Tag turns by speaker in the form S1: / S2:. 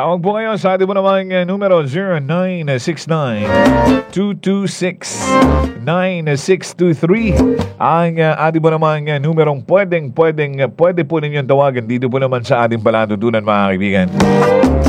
S1: Tawag po kayo sa ating po namang numero 0969-226-9623. Ang ating po namang numerong pwede po ninyong tawagan dito po naman sa ating palatuntunan, mga kaibigan.